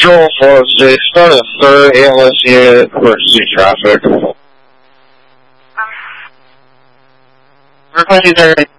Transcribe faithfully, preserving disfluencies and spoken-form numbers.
Control four six, start a third A L S unit for C traffic. Requesting third.